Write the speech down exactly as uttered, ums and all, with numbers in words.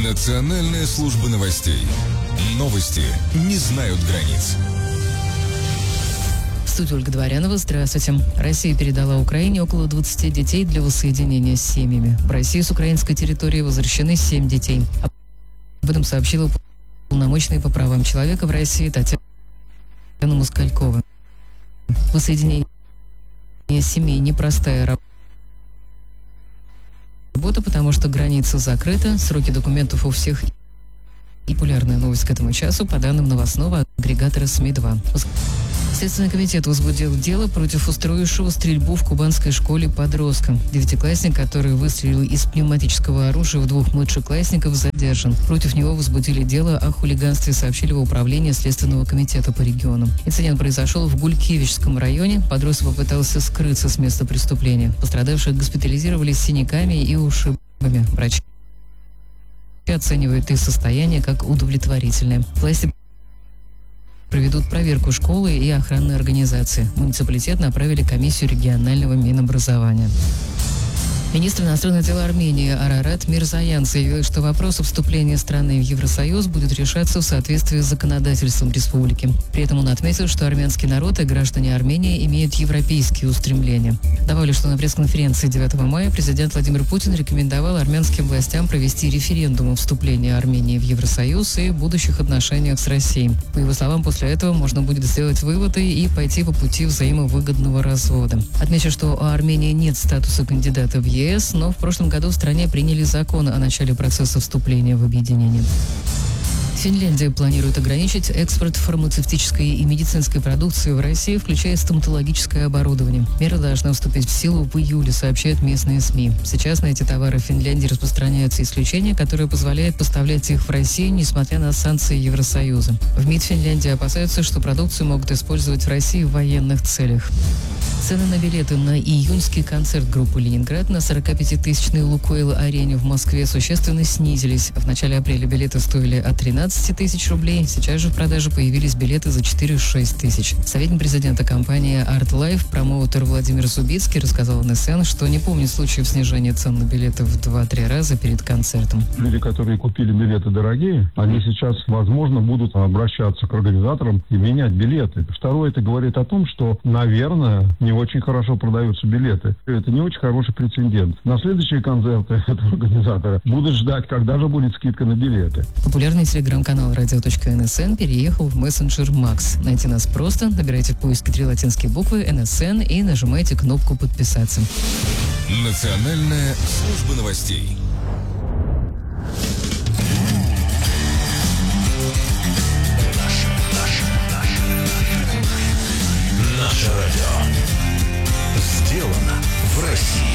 Национальная служба новостей. Новости не знают границ. В студии Ольга Дворянова. Здравствуйте. Россия передала Украине около двадцати детей для воссоединения с семьями. В Россию с украинской территории возвращены семь детей. Об этом сообщила уполномоченная по правам человека в России Татьяна Москалькова. Воссоединение семей непростая работа. Работа, потому что граница закрыта, сроки документов у всех. И популярная новость к этому часу по данным новостного агрегатора СМИ два. Следственный комитет возбудил дело против устроившего стрельбу в кубанской школе подростка. Девятиклассник, который выстрелил из пневматического оружия в двух младшеклассников, задержан. Против него возбудили дело о хулиганстве, сообщили в управлении Следственного комитета по регионам. Инцидент произошел в Гулькевичском районе. Подросток попытался скрыться с места преступления. Пострадавших госпитализировали с синяками и ушибами. Врачи оценивают их состояние как удовлетворительное. Власти проведут проверку школы и охранной организации. Муниципалитет направили комиссию регионального Минобразования. Министр иностранных дел Армении Арарат Мирзоян заявил, что вопрос о вступлении страны в Евросоюз будет решаться в соответствии с законодательством республики. При этом он отметил, что армянский народ и граждане Армении имеют европейские устремления. Добавлю, что на пресс-конференции девятого мая президент Владимир Путин рекомендовал армянским властям провести референдум о вступлении Армении в Евросоюз и будущих отношениях с Россией. По его словам, после этого можно будет сделать выводы и пойти по пути взаимовыгодного развода. Отмечу, что у Армении нет статуса кандидата в ЕС, но в прошлом году в стране приняли закон о начале процесса вступления в объединение. Финляндия планирует ограничить экспорт фармацевтической и медицинской продукции в Россию, включая стоматологическое оборудование. Мера должна вступить в силу в июле, сообщают местные СМИ. Сейчас на эти товары в Финляндии распространяются исключения, которые позволяют поставлять их в Россию, несмотря на санкции Евросоюза. В МИД Финляндии опасаются, что продукцию могут использовать в России в военных целях. Цены на билеты на июньский концерт группы «Ленинград» на сорокапятитысячной «Лукойл-арене» в Москве существенно снизились. В начале апреля билеты стоили от тринадцати тысяч рублей. Сейчас же в продаже появились билеты за четыре-шесть тысяч. Советник президента компании Art Life, промоутер Владимир Зубицкий, рассказал эн эс эн, что не помнит случаев снижения цен на билеты в два-три раза перед концертом. Люди, которые купили билеты дорогие, они сейчас, возможно, будут обращаться к организаторам и менять билеты. Второе, это говорит о том, что, наверное, не очень хорошо продаются билеты. Это не очень хороший прецедент. На следующие концерты этого организатора будут ждать, когда же будет скидка на билеты. Популярный телеграм-канал радио.нсн переехал в мессенджер Макс. Найти нас просто. Набирайте в поиске три латинские буквы эн эс эн и нажимайте кнопку «Подписаться». Национальная служба новостей. Наше радио сделано в России.